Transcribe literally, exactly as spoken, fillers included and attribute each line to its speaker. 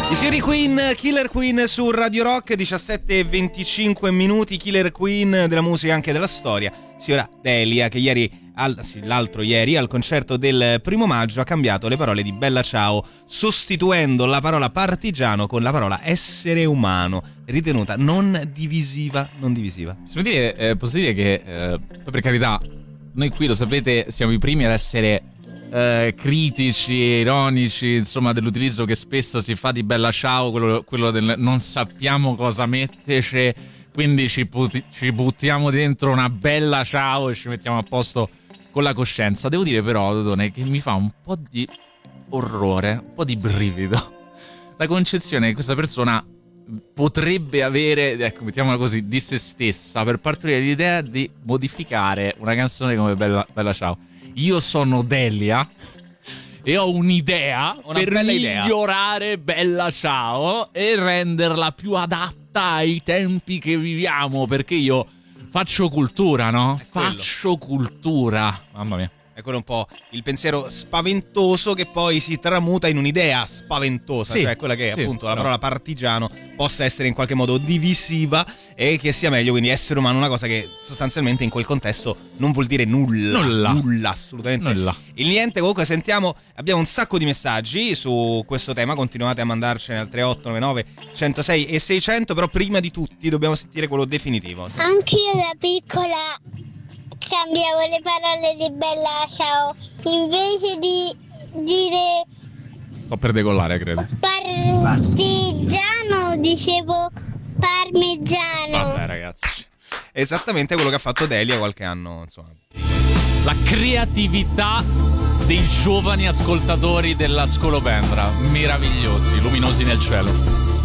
Speaker 1: I signori Queen, Killer Queen su Radio Rock, diciassette e venticinque minuti, Killer Queen della musica e anche della storia. Signora Delia, che ieri, al, sì, l'altro ieri, al concerto del primo maggio ha cambiato le parole di Bella Ciao, sostituendo la parola partigiano con la parola essere umano, ritenuta non divisiva, non divisiva.
Speaker 2: Si può dire, eh, posso dire che, eh, per carità, noi qui lo sapete, siamo i primi ad essere Eh, critici, ironici, insomma, dell'utilizzo che spesso si fa di Bella Ciao, quello, quello del non sappiamo cosa metterci, quindi ci, puti, ci buttiamo dentro una Bella Ciao e ci mettiamo a posto con la coscienza. Devo dire però, Dodone, che mi fa un po' di orrore, un po' di brivido la concezione che questa persona potrebbe avere, ecco, mettiamola così, di se stessa, per partorire l'idea di modificare una canzone come Bella, Bella Ciao. Io sono Delia e ho un'idea
Speaker 1: Una
Speaker 2: per
Speaker 1: bella
Speaker 2: migliorare idea. Bella Ciao e renderla più adatta ai tempi che viviamo, perché io faccio cultura, no? Faccio cultura. Mamma mia.
Speaker 1: È quello un po' il pensiero spaventoso che poi si tramuta in un'idea spaventosa, sì, cioè quella che
Speaker 2: sì,
Speaker 1: appunto
Speaker 2: però.
Speaker 1: la parola partigiano possa essere in qualche modo divisiva e che sia meglio quindi essere umano, una cosa che sostanzialmente in quel contesto non vuol dire nulla,
Speaker 2: nulla,
Speaker 1: nulla assolutamente
Speaker 2: nulla.
Speaker 1: Il niente. Comunque sentiamo, abbiamo un sacco di messaggi su questo tema, continuate a mandarcene al tre otto nove nove centosei e seicento, però prima di tutti dobbiamo sentire quello definitivo.
Speaker 3: Anch'io da piccola cambiavo le parole di Bella Ciao, invece di dire
Speaker 2: Sto per decollare, credo.
Speaker 3: partigiano dicevo parmigiano.
Speaker 2: Vabbè, ragazzi,
Speaker 1: Esattamente quello che ha fatto Delia qualche anno, insomma.
Speaker 2: la creatività dei giovani ascoltatori della Scolopendra, meravigliosi, luminosi nel cielo.